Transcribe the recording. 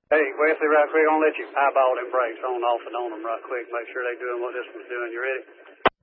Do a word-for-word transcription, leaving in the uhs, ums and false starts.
Hey, Wesley, right quick, I'm going to let you eyeball them brakes on, off, and on them right quick. Make sure they're doing what this one's doing. You ready?